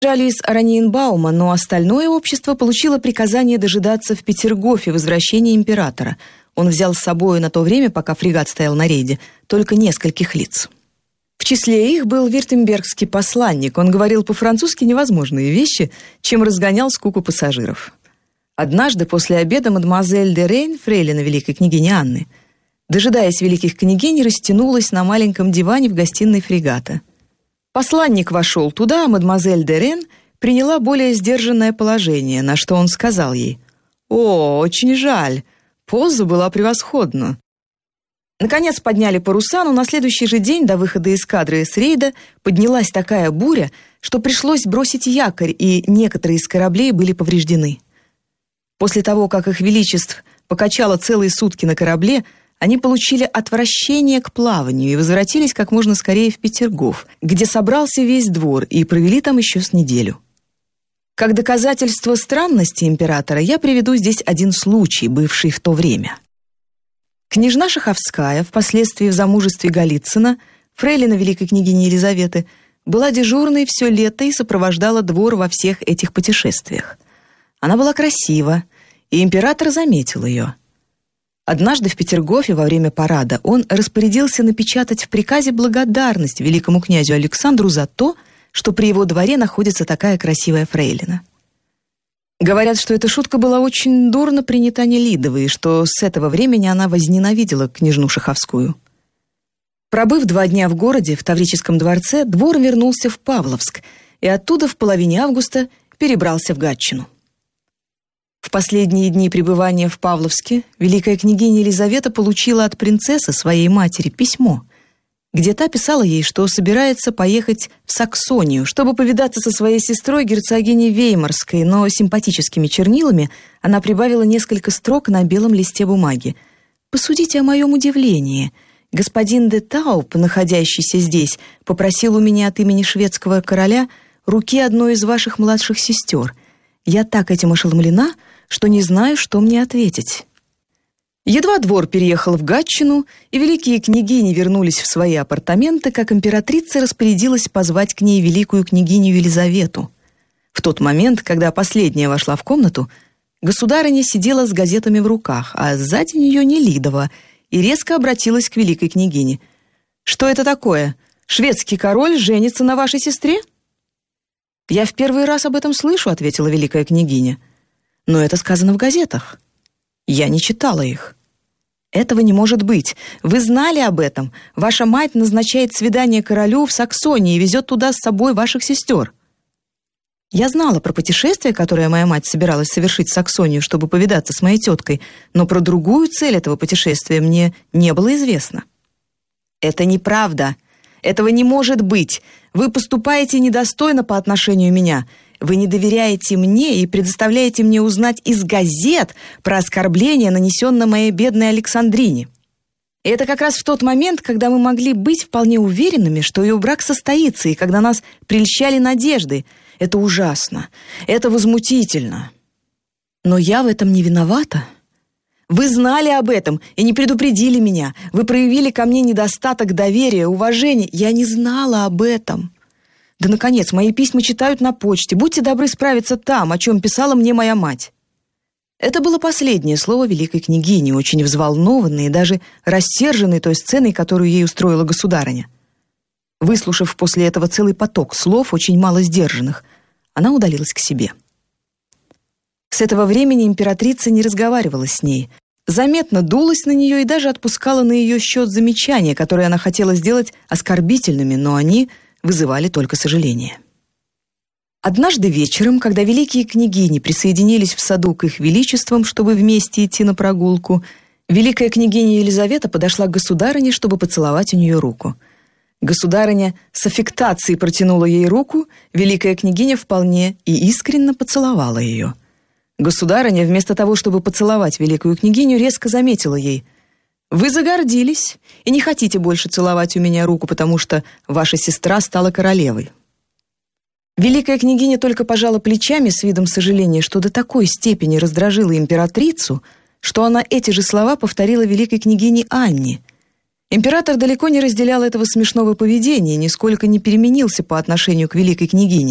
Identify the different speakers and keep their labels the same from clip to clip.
Speaker 1: Из Ораниенбаума, но остальное общество получило приказание дожидаться в Петергофе возвращения императора. Он взял с собой на то время, пока фрегат стоял на рейде, только нескольких лиц. В числе их был вюртембергский посланник. Он говорил по-французски невозможные вещи, чем разгонял скуку пассажиров. Однажды после обеда мадемуазель де Рейн, фрейлина великой княгини Анны, дожидаясь великих княгинь, растянулась на маленьком диване в гостиной фрегата. Посланник вошел туда, а мадемуазель де Рейн приняла более сдержанное положение, на что он сказал ей: «О, очень жаль, поза была превосходна». Наконец подняли паруса, но на следующий же день до выхода эскадры с рейда поднялась такая буря, что пришлось бросить якорь, и некоторые из кораблей были повреждены. После того, как их величеств покачало целые сутки на корабле, они получили отвращение к плаванию и возвратились как можно скорее в Петергоф, где собрался весь двор, и провели там еще с неделю. Как доказательство странности императора я приведу здесь один случай, бывший в то время. Княжна Шаховская, впоследствии в замужестве Голицына, фрейлина великой княгини Елизаветы, была дежурной все лето и сопровождала двор во всех этих путешествиях. Она была красива, и император заметил ее. Однажды в Петергофе во время парада он распорядился напечатать в приказе благодарность великому князю Александру за то, что при его дворе находится такая красивая фрейлина. Говорят, что эта шутка была очень дурно принята Нелидовой, и что с этого времени она возненавидела княжну Шаховскую. Пробыв 2 дня в городе, в Таврическом дворце, двор вернулся в Павловск, и оттуда в половине августа перебрался в Гатчину. В последние дни пребывания в Павловске великая княгиня Елизавета получила от принцессы, своей матери, письмо, где та писала ей, что собирается поехать в Саксонию, чтобы повидаться со своей сестрой, герцогиней Веймарской, но симпатическими чернилами она прибавила несколько строк на белом листе бумаги. «Посудите о моем удивлении. Господин де Тауп, находящийся здесь, попросил у меня от имени шведского короля руки одной из ваших младших сестер. Я так этим ошеломлена, что не знаю, что мне ответить». Едва двор переехал в Гатчину, и великие княгини вернулись в свои апартаменты, как императрица распорядилась позвать к ней великую княгиню Елизавету. В тот момент, когда последняя вошла в комнату, государыня сидела с газетами в руках, а сзади нее Нелидова, и резко обратилась к великой княгине. «Что это такое? Шведский король женится на вашей сестре?» «Я в первый раз об этом слышу», — ответила великая княгиня. «Но это сказано в газетах. Я не читала их». «Этого не может быть. Вы знали об этом. Ваша мать назначает свидание королю в Саксонии и везет туда с собой ваших сестер». Я знала про путешествие, которое моя мать собиралась совершить в Саксонию, чтобы повидаться с моей теткой, но про другую цель этого путешествия мне не было известно. «Это неправда. Этого не может быть. Вы поступаете недостойно по отношению меня. Вы не доверяете мне и предоставляете мне узнать из газет про оскорбление, нанесенное моей бедной Александрине. И это как раз в тот момент, когда мы могли быть вполне уверенными, что ее брак состоится, и когда нас прельщали надежды. Это ужасно. Это возмутительно. Но я в этом не виновата. Вы знали об этом и не предупредили меня. Вы проявили ко мне недостаток доверия, уважения. Я не знала об этом. Да, наконец, мои письма читают на почте. Будьте добры справиться там, о чем писала мне моя мать». Это было последнее слово великой княгини, очень взволнованной и даже рассерженной той сценой, которую ей устроила государыня. Выслушав после этого целый поток слов, очень мало сдержанных, она удалилась к себе. С этого времени императрица не разговаривала с ней, заметно дулась на нее и даже отпускала на ее счет замечания, которые она хотела сделать оскорбительными, но они вызывали только сожаление. Однажды вечером, когда великие княгини присоединились в саду к их величествам, чтобы вместе идти на прогулку, великая княгиня Елизавета подошла к государыне, чтобы поцеловать у нее руку. Государыня с аффектацией протянула ей руку, великая княгиня вполне и искренне поцеловала ее. Государыня, вместо того, чтобы поцеловать великую княгиню, резко заметила ей: «Вы загордились и не хотите больше целовать у меня руку, потому что ваша сестра стала королевой». Великая княгиня только пожала плечами с видом сожаления, что до такой степени раздражила императрицу, что она эти же слова повторила великой княгине Анне. Император далеко не разделял этого смешного поведения, нисколько не переменился по отношению к великой княгине.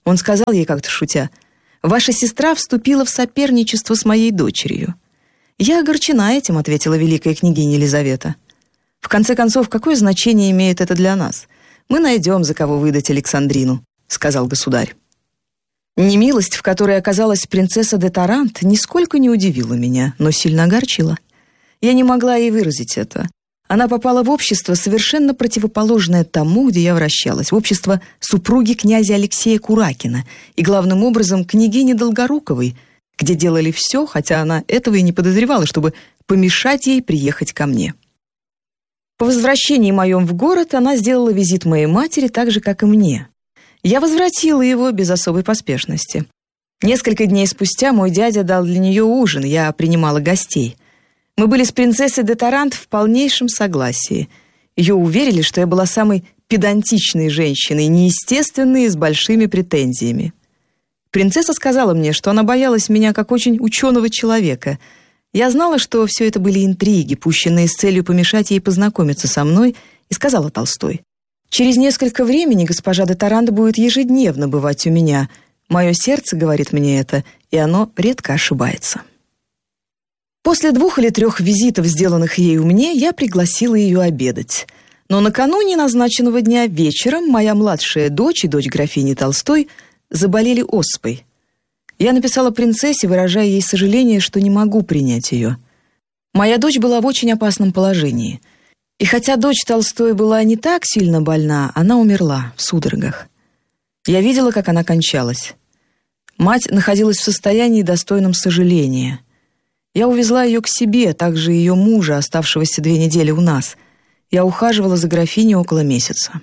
Speaker 1: Он сказал ей как-то шутя: «Ваша сестра вступила в соперничество с моей дочерью». «Я огорчена этим», — ответила великая княгиня Елизавета. «В конце концов, какое значение имеет это для нас? Мы найдем, за кого выдать Александрину», — сказал государь. Немилость, в которой оказалась принцесса де Тарант, нисколько не удивила меня, но сильно огорчила. Я не могла ей выразить это. Она попала в общество, совершенно противоположное тому, где я вращалась, в общество супруги князя Алексея Куракина и, главным образом, княгини Долгоруковой, где делали все, хотя она этого и не подозревала, чтобы помешать ей приехать ко мне. По возвращении моем в город она сделала визит моей матери так же, как и мне. Я возвратила его без особой поспешности. Несколько дней спустя мой дядя дал для нее ужин, я принимала гостей. Мы были с принцессой де Тарант в полнейшем согласии. Ее уверили, что я была самой педантичной женщиной, неестественной и с большими претензиями. Принцесса сказала мне, что она боялась меня как очень ученого человека. Я знала, что все это были интриги, пущенные с целью помешать ей познакомиться со мной, и сказала Толстой: «Через несколько времени госпожа де Тарант будет ежедневно бывать у меня. Мое сердце говорит мне это, и оно редко ошибается». После 2 или 3 визитов, сделанных ей у меня, я пригласила ее обедать. Но накануне назначенного дня вечером моя младшая дочь и дочь графини Толстой заболели оспой. Я написала принцессе, выражая ей сожаление, что не могу принять ее. Моя дочь была в очень опасном положении. И хотя дочь Толстой была не так сильно больна, она умерла в судорогах. Я видела, как она кончалась. Мать находилась в состоянии, достойном сожаления. Я увезла ее к себе, также ее мужа, оставшегося 2 недели у нас. Я ухаживала за графиней около месяца.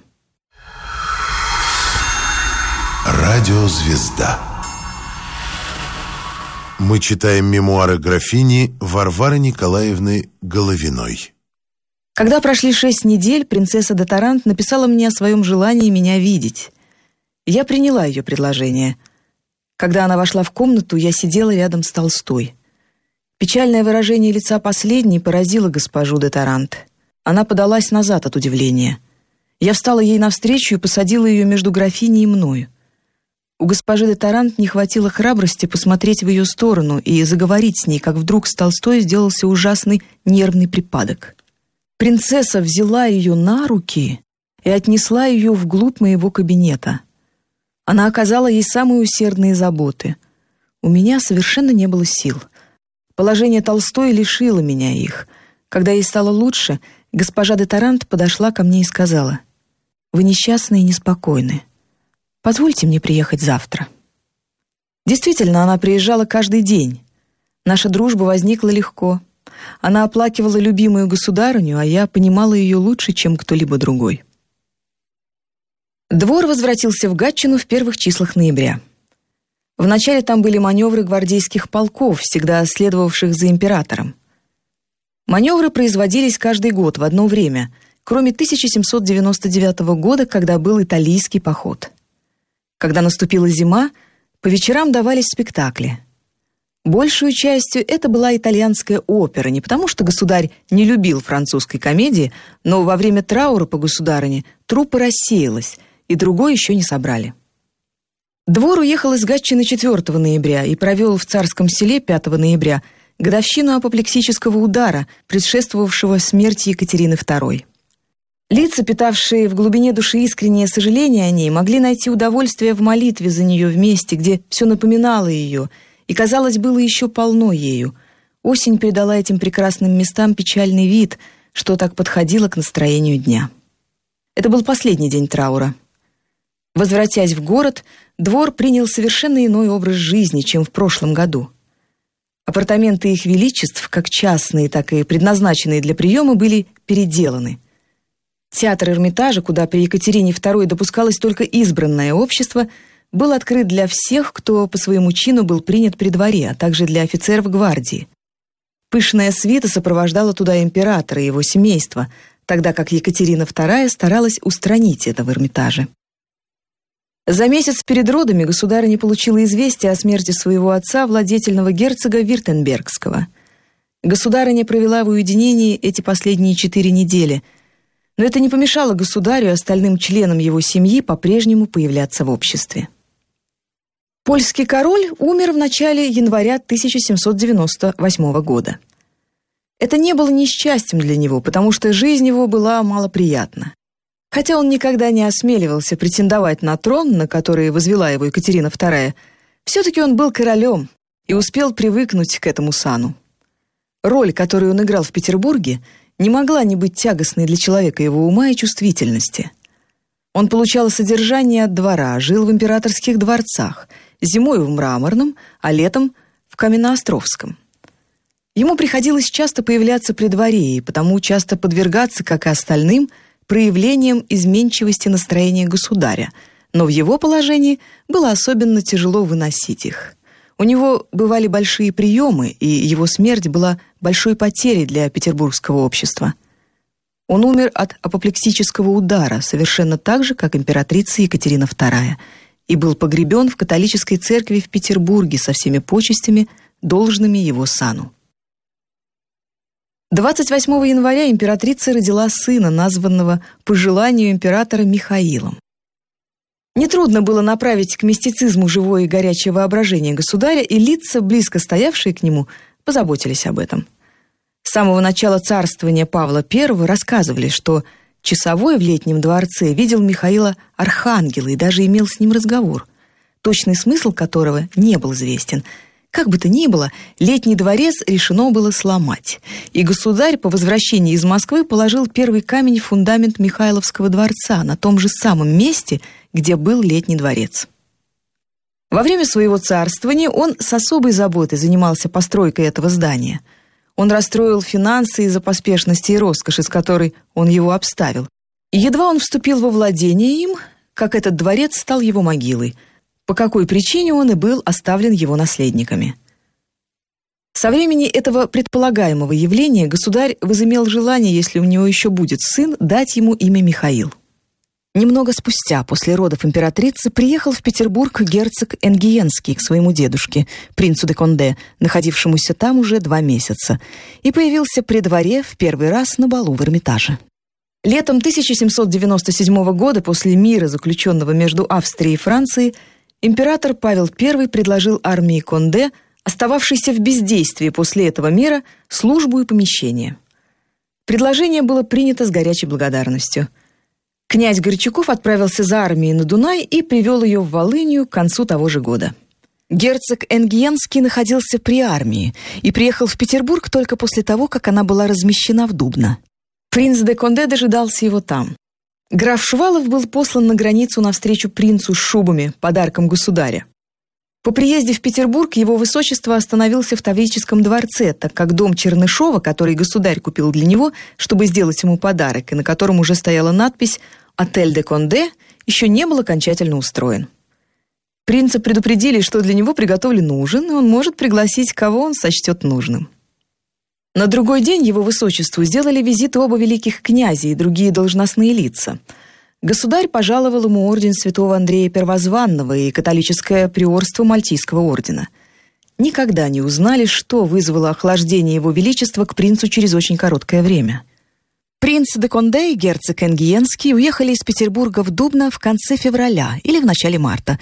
Speaker 2: Радиозвезда. Мы читаем мемуары графини Варвары Николаевны Головиной.
Speaker 1: Когда прошли 6 недель, принцесса де Тарант написала мне о своем желании меня видеть. Я приняла ее предложение. Когда она вошла в комнату, я сидела рядом с Толстой. Печальное выражение лица последней поразило госпожу де Тарант. Она подалась назад от удивления. Я встала ей навстречу и посадила ее между графиней и мною. У госпожи де Тарант не хватило храбрости посмотреть в ее сторону и заговорить с ней, как вдруг с Толстой сделался ужасный нервный припадок. Принцесса взяла ее на руки и отнесла ее вглубь моего кабинета. Она оказала ей самые усердные заботы. У меня совершенно не было сил. Положение Толстой лишило меня их. Когда ей стало лучше, госпожа де Тарант подошла ко мне и сказала: «Вы несчастны и неспокойны. Позвольте мне приехать завтра». Действительно, она приезжала каждый день. Наша дружба возникла легко. Она оплакивала любимую государыню, а я понимала ее лучше, чем кто-либо другой. Двор возвратился в Гатчину в первых числах ноября. Вначале там были маневры гвардейских полков, всегда следовавших за императором. Маневры производились каждый год в одно время, кроме 1799 года, когда был италийский поход. Когда наступила зима, по вечерам давались спектакли. Большую частью это была итальянская опера, не потому что государь не любил французской комедии, но во время траура по государыне труппа рассеялась, и другой еще не собрали. Двор уехал из Гатчины 4 ноября и провел в Царском Селе 5 ноября годовщину апоплексического удара, предшествовавшего смерти Екатерины II. Лица, питавшие в глубине души искреннее сожаление о ней, могли найти удовольствие в молитве за нее в месте, где все напоминало ее, и, казалось, было еще полно ею. Осень придала этим прекрасным местам печальный вид, что так подходило к настроению дня. Это был последний день траура. Возвратясь в город, двор принял совершенно иной образ жизни, чем в прошлом году. Апартаменты их величеств, как частные, так и предназначенные для приема, были переделаны. Театр Эрмитажа, куда при Екатерине II допускалось только избранное общество, был открыт для всех, кто по своему чину был принят при дворе, а также для офицеров гвардии. Пышная свита сопровождала туда императора и его семейство, тогда как Екатерина II старалась устранить это в Эрмитаже. За месяц перед родами государыня получила известие о смерти своего отца, владетельного герцога Вюртембергского. Государыня провела в уединении эти последние 4 недели, но это не помешало государю и остальным членам его семьи по-прежнему появляться в обществе. Польский король умер в начале января 1798 года. Это не было несчастьем для него, потому что жизнь его была малоприятна. Хотя он никогда не осмеливался претендовать на трон, на который возвела его Екатерина II, все-таки он был королем и успел привыкнуть к этому сану. Роль, которую он играл в Петербурге, не могла не быть тягостной для человека его ума и чувствительности. Он получал содержание от двора, жил в императорских дворцах, зимой в Мраморном, а летом в Каменноостровском. Ему приходилось часто появляться при дворе и потому часто подвергаться, как и остальным, проявлениям изменчивости настроения государя, но в его положении было особенно тяжело выносить их. У него бывали большие приемы, и его смерть была большой потерей для петербургского общества. Он умер от апоплексического удара, совершенно так же, как императрица Екатерина II, и был погребен в католической церкви в Петербурге со всеми почестями, должными его сану. 28 января императрица родила сына, названного по желанию императора Михаилом. Нетрудно было направить к мистицизму живое и горячее воображение государя, и лица, близко стоявшие к нему, позаботились об этом. С самого начала царствования Павла I рассказывали, что часовой в Летнем дворце видел Михаила архангела и даже имел с ним разговор, точный смысл которого не был известен. Как бы то ни было, Летний дворец решено было сломать, и государь по возвращении из Москвы положил первый камень в фундамент Михайловского дворца на том же самом месте, где был Летний дворец. Во время своего царствования он с особой заботой занимался постройкой этого здания. Он расстроил финансы из-за поспешности и роскоши, с которой он его обставил. И едва он вступил во владение им, как этот дворец стал его могилой, по какой причине он и был оставлен его наследниками. Со времени этого предполагаемого явления государь возымел желание, если у него еще будет сын, дать ему имя Михаил. Немного спустя, после родов императрицы, приехал в Петербург герцог Энгиенский к своему дедушке, принцу де Конде, находившемуся там уже 2 месяца, и появился при дворе в первый раз на балу в Эрмитаже. Летом 1797 года, после мира, заключенного между Австрией и Францией, император Павел I предложил армии Конде, остававшейся в бездействии после этого мира, службу и помещение. Предложение было принято с горячей благодарностью. Князь Горчаков отправился за армией на Дунай и привел ее в Волынью к концу того же года. Герцог Энгиенский находился при армии и приехал в Петербург только после того, как она была размещена в Дубно. Принц де Конде дожидался его там. Граф Шувалов был послан на границу навстречу принцу с шубами, подарком государя. По приезде в Петербург его высочество остановился в Таврическом дворце, так как дом Чернышова, который государь купил для него, чтобы сделать ему подарок, и на котором уже стояла надпись «Отель де Конде», еще не был окончательно устроен. Принца предупредили, что для него приготовлен ужин, и он может пригласить, кого он сочтет нужным. На другой день его высочеству сделали визит оба великих князя и другие должностные лица. Государь пожаловал ему орден святого Андрея Первозванного и католическое приорство Мальтийского ордена. Никогда не узнали, что вызвало охлаждение его величества к принцу через очень короткое время. Принц де Конде и герцог Энгиенский уехали из Петербурга в Дубно в конце февраля или в начале марта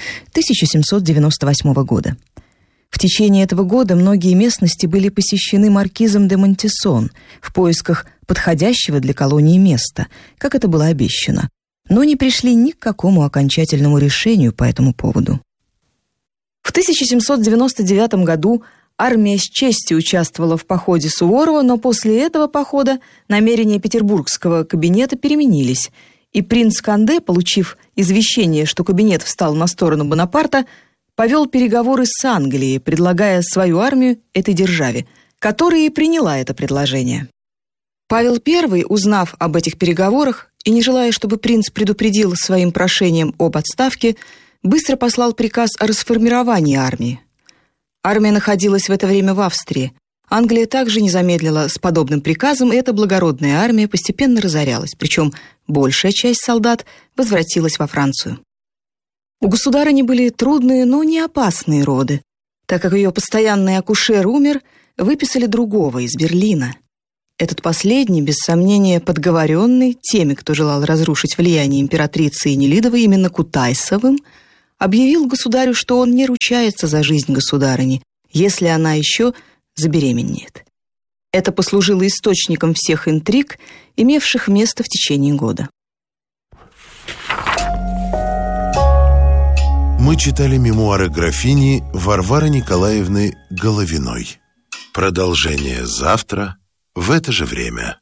Speaker 1: 1798 года. В течение этого года многие местности были посещены маркизом де Монтисон в поисках подходящего для колонии места, как это было обещано, но не пришли ни к какому окончательному решению по этому поводу. В 1799 году армия с честью участвовала в походе Суворова, но после этого похода намерения петербургского кабинета переменились, и принц Конде, получив извещение, что кабинет встал на сторону Бонапарта, повел переговоры с Англией, предлагая свою армию этой державе, которая и приняла это предложение. Павел I, узнав об этих переговорах и не желая, чтобы принц предупредил своим прошением об отставке, быстро послал приказ о расформировании армии. Армия находилась в это время в Австрии. Англия также не замедлила с подобным приказом, и эта благородная армия постепенно разорялась, причем большая часть солдат возвратилась во Францию. У государыни были трудные, но не опасные роды. Так как ее постоянный акушер умер, выписали другого из Берлина. Этот последний, без сомнения, подговоренный теми, кто желал разрушить влияние императрицы Енилидовой именно Кутайсовым, объявил государю, что он не ручается за жизнь государыни, если она еще забеременеет. Это послужило источником всех интриг, имевших место в течение года.
Speaker 2: Мы читали мемуары графини Варвары Николаевны Головиной. Продолжение завтра в это же время.